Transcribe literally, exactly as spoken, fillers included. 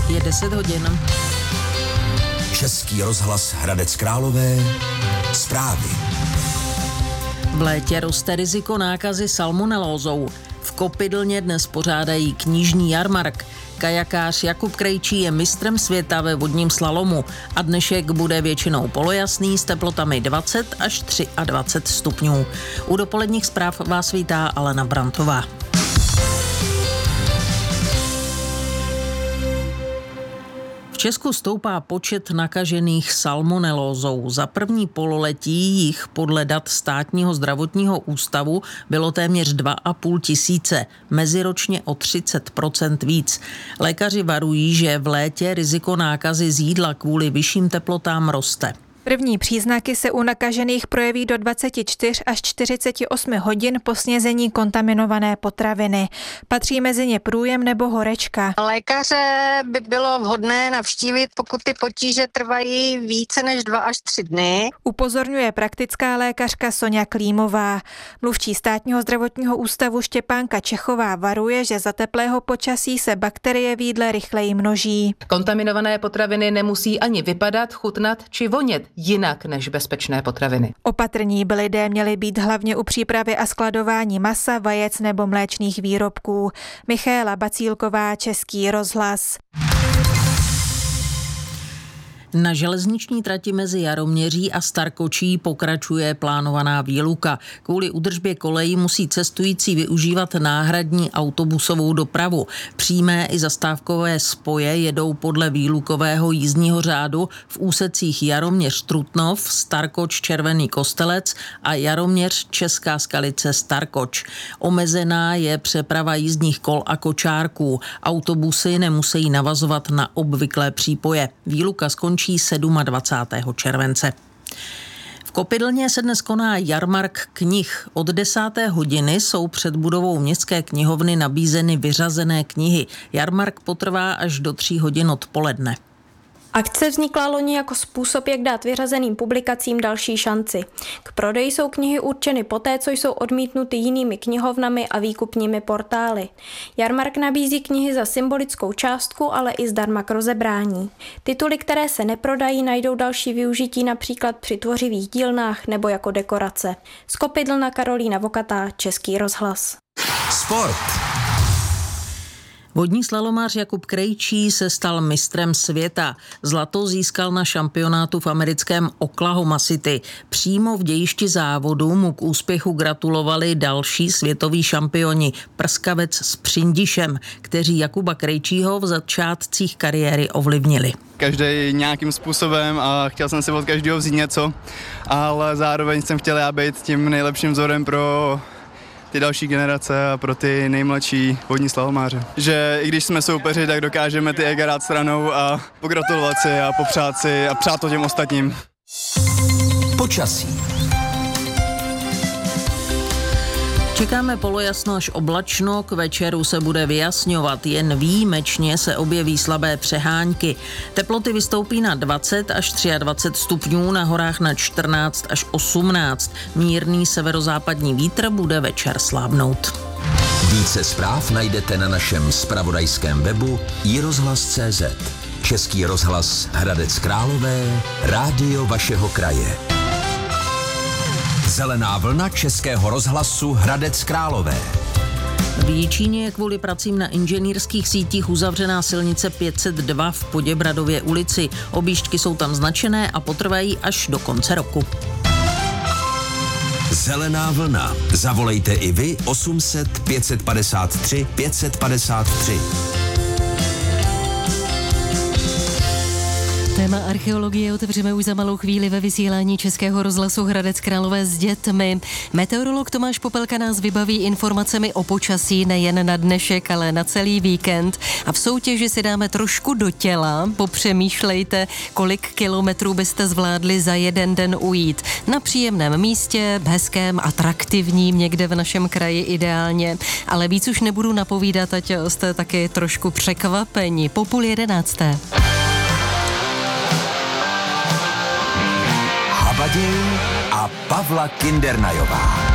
Je deset hodin. Český rozhlas Hradec Králové. Zprávy. V létě roste riziko nákazy salmonelózou. V Kopidlně dnes pořádají knižní jarmark. Kajakář Jakub Krejčí je mistrem světa ve vodním slalomu a dnešek bude většinou polojasný s teplotami dvacet až dvacet tři stupňů. U dopoledních zpráv vás vítá Alena Brantová. V Česku stoupá počet nakažených salmonelózou. Za první pololetí jich podle dat Státního zdravotního ústavu bylo téměř dva a půl tisíce, meziročně o třicet procent víc. Lékaři varují, že v létě riziko nákazy z jídla kvůli vyšším teplotám roste. První příznaky se u nakažených projeví do dvacet čtyři až čtyřicet osm hodin po snězení kontaminované potraviny. Patří mezi ně průjem nebo horečka. Lékaře by bylo vhodné navštívit, pokud ty potíže trvají více než dva až tři dny. Upozorňuje praktická lékařka Soňa Klímová. Mluvčí Státního zdravotního ústavu Štěpánka Čechová varuje, že za teplého počasí se bakterie v jídle rychleji množí. Kontaminované potraviny nemusí ani vypadat, chutnat či vonět jinak než bezpečné potraviny. Opatrní by lidé měli být hlavně u přípravy a skladování masa, vajec nebo mléčných výrobků. Michaela Bacílková, Český rozhlas. Na železniční trati mezi Jaroměří a Starkočí pokračuje plánovaná výluka. Kvůli údržbě kolejí musí cestující využívat náhradní autobusovou dopravu. Přímé i zastávkové spoje jedou podle výlukového jízdního řádu v úsecích Jaroměř-Trutnov, Starkoč-Červený Kostelec a Jaroměř-Česká Skalice Starkoč. Omezená je přeprava jízdních kol a kočárků. Autobusy nemusí navazovat na obvyklé přípoje. Výluka skončí dvacátého sedmého července. V Kopidlně se dnes koná jarmark knih. Od desáté hodiny jsou před budovou Městské knihovny nabízeny vyřazené knihy. Jarmark potrvá až do tří hodin odpoledne. Akce vznikla loni jako způsob, jak dát vyřazeným publikacím další šanci. K prodeji jsou knihy určeny poté, co jsou odmítnuty jinými knihovnami a výkupními portály. Jarmark nabízí knihy za symbolickou částku, ale i zdarma k rozebrání. Tituly, které se neprodají, najdou další využití například při tvořivých dílnách nebo jako dekorace. Z Kopidlna Karolína Vokatá, Český rozhlas. Sport. Vodní slalomář Jakub Krejčí se stal mistrem světa. Zlato získal na šampionátu v americkém Oklahoma City. Přímo v dějišti závodu mu k úspěchu gratulovali další světoví šampioni, prskavec s Přindišem, kteří Jakuba Krejčího v začátcích kariéry ovlivnili. Každý nějakým způsobem a chtěl jsem si od každého vzít něco, ale zároveň jsem chtěl já být tím nejlepším vzorem pro ty další generace a pro ty nejmladší vodní slalomáře. Že i když jsme soupeři, tak dokážeme ty ega dát stranou a pogratulovat si a popřát si a přát to těm ostatním. Počasí. Čekáme polojasno až oblačno, k večeru se bude vyjasňovat, jen výjimečně se objeví slabé přehánky. Teploty vystoupí na dvacet až dvacet tři stupňů, na horách na čtrnáct až osmnáct. Mírný severozápadní vítr bude večer slábnout. Více zpráv najdete na našem zpravodajském webu i rozhlas tečka cé zet. Český rozhlas Hradec Králové, rádio vašeho kraje. Zelená vlna Českého rozhlasu Hradec Králové. V Jičíně je kvůli pracím na inženýrských sítích uzavřená silnice pět set dva v Poděbradově ulici. Objížďky jsou tam značené a potrvají až do konce roku. Zelená vlna. Zavolejte i vy osm set pět set padesát tři pět set padesát tři. Téma archeologie otevřeme už za malou chvíli ve vysílání Českého rozhlasu Hradec Králové s dětmi. Meteorolog Tomáš Popelka nás vybaví informacemi o počasí nejen na dnešek, ale na celý víkend. A v soutěži si dáme trošku do těla. Popřemýšlejte, kolik kilometrů byste zvládli za jeden den ujít. Na příjemném místě, hezkém, atraktivním, někde v našem kraji ideálně. Ale víc už nebudu napovídat, ať jste taky trošku překvapeni. Po půl jedenácté. Habaděj a Pavla Kindernajová.